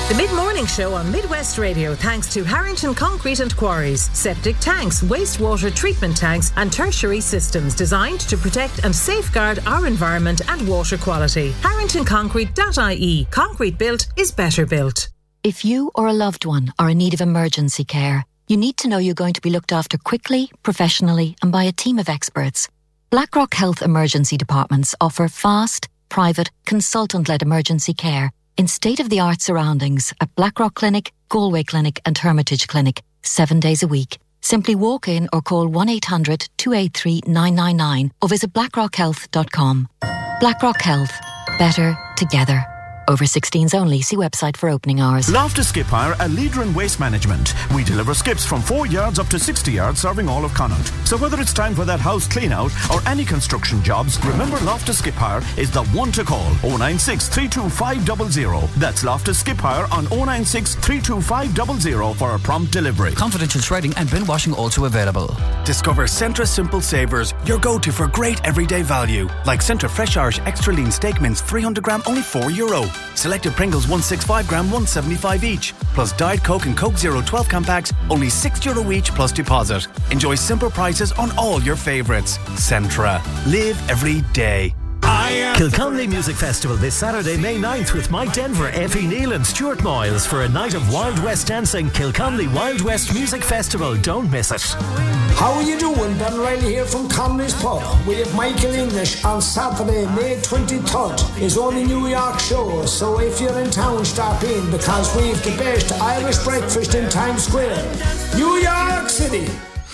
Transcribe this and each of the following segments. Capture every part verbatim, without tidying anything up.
The Mid-Morning Show on Midwest Radio, thanks to Harrington Concrete and Quarries. Septic tanks, wastewater treatment tanks and tertiary systems designed to protect and safeguard our environment and water quality. harrington concrete dot I E. Concrete built is better built. If you or a loved one are in need of emergency care, you need to know you're going to be looked after quickly, professionally and by a team of experts. Blackrock Health Emergency Departments offer fast, private, consultant-led emergency care in state-of-the-art surroundings at Blackrock Clinic, Galway Clinic and Hermitage Clinic, seven days a week. Simply walk in or call one eight hundred two eight three nine nine nine or visit blackrock health dot com. Blackrock Health. Better together. Over sixteens only. See website for opening hours. Loftus Skip Hire, a leader in waste management. We deliver skips from four yards up to sixty yards, serving all of Connaught. So whether it's time for that house clean out or any construction jobs, remember Loftus Skip Hire is the one to call. oh nine six, three two five zero zero. That's Loftus Skip Hire on oh nine six, three two five zero zero for a prompt delivery. Confidential shredding and bin washing also available. Discover Centra Simple Savers, your go-to for great everyday value. Like Centra Fresh Irish Extra Lean Steak Mince three hundred gram, only four euro. Selected Pringles one sixty-five gram, one seventy-five each. Plus Diet Coke and Coke Zero twelve can packs, only six euro each plus deposit. Enjoy simple prices on all your favourites. Centra. Live every day. Kilconnelly Music Festival this Saturday, May ninth with Mike Denver, Effie Neal and Stuart Moyles for a night of Wild West dancing. Kilconnelly Wild West Music Festival. Don't miss it. How are you doing? Ben Riley here from Connolly's Pub. We have Michael English on Saturday, May twenty-third. It's only New York show, so if you're in town, stop in because we've the best Irish breakfast in Times Square. New York City.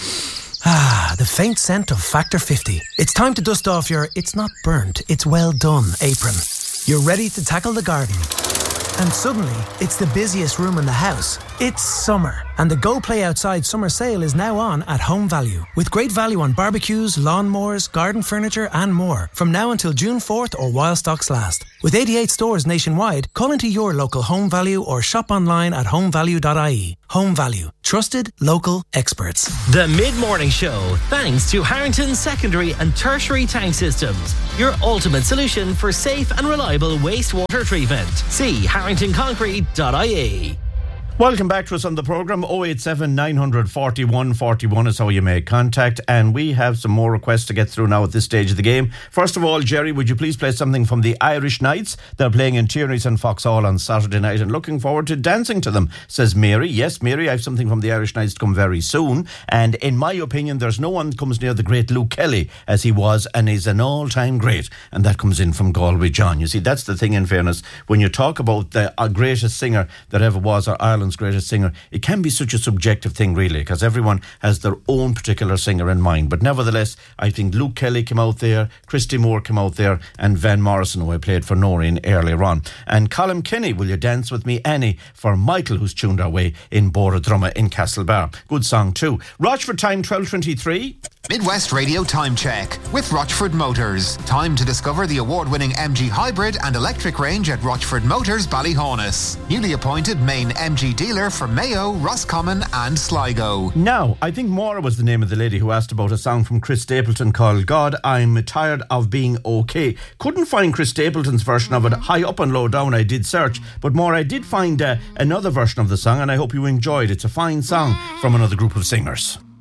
Ah, the faint scent of Factor fifty. It's time to dust off your it's not burnt, it's well done apron. You're ready to tackle the garden. And suddenly, it's the busiest room in the house. It's summer, and the Go Play Outside summer sale is now on at Home Value. With great value on barbecues, lawnmowers, garden furniture and more. From now until June fourth or while stocks last. With eighty-eight stores nationwide, call into your local Home Value or shop online at home value dot I E. Home Value. Trusted local experts. The Mid-Morning Show, thanks to Harrington Secondary and Tertiary Tank Systems. Your ultimate solution for safe and reliable wastewater treatment. See harrington concrete dot I E. Welcome back to us on the programme. oh eight seven, nine four one, four one is how you make contact, and we have some more requests to get through now at this stage of the game. First of all, Jerry, would you please play something from the Irish Knights? They're playing in Tierney's and Foxhall on Saturday night and looking forward to dancing to them, says Mary. Yes, Mary, I have something from the Irish Knights to come very soon, and in my opinion there's no one comes near the great Luke Kelly as he was, and he's an all-time great, and that comes in from Galway John. You see, that's the thing, in fairness, when you talk about the uh, greatest singer that ever was, or Ireland's greatest singer, it can be such a subjective thing really, because everyone has their own particular singer in mind. But nevertheless, I think Luke Kelly came out there, Christy Moore came out there, and Van Morrison, who I played for Noreen earlier on. And Colin Kenny, Will You Dance With Me Annie, for Michael, who's tuned our way in Borodrumma in Castlebar. Good song too. Rochford time twelve twenty-three. Midwest Radio Time Check with Rochford Motors. Time to discover the award-winning M G Hybrid and electric range at Rochford Motors, Ballyhonus. Newly appointed main M G dealer for Mayo, Roscommon and Sligo. Now, I think Maura was the name of the lady who asked about a song from Chris Stapleton called God, I'm Tired of Being Okay. Couldn't find Chris Stapleton's version of it. High up and low down I did search, but Maura, I did find uh, another version of the song, and I hope you enjoyed it. It's a fine song from another group of singers.